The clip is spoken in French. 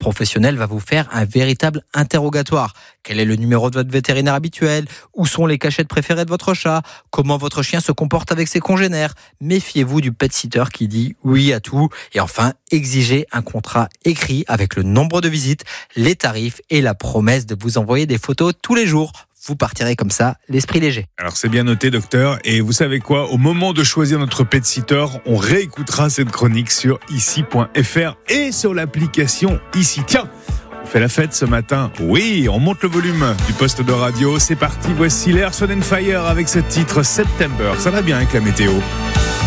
professionnel va vous faire un véritable interrogatoire. Quel est le numéro de votre vétérinaire habituel ? Où sont les cachettes préférées de votre chat ? Comment votre chien se comporte avec ses congénères ? Méfiez-vous du pet sitter qui dit oui à tout. Et enfin, exigez un contrat écrit avec le nombre de visites, les tarifs et la promesse de vous envoyer des photos tous les jours. Vous partirez comme ça, l'esprit léger. Alors c'est bien noté, docteur. Et vous savez quoi ? Au moment de choisir notre pet sitter, on réécoutera cette chronique sur ici.fr et sur l'application Ici. Tiens, on fait la fête ce matin. Oui, on monte le volume du poste de radio. C'est parti, voici l'Air Son & Fire avec ce titre September. Ça va bien avec la météo.